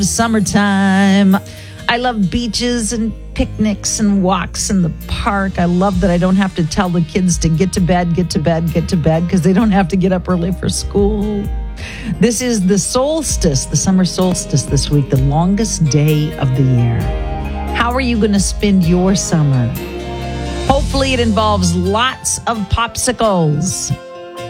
Summertime. I love beaches and picnics and walks in the park. I love that I don't have to tell the kids to get to bed, because they don't have to get up early for school. This is the solstice, the summer solstice this week, the longest day of the year. How are you going to spend your summer? Hopefully it involves lots of popsicles.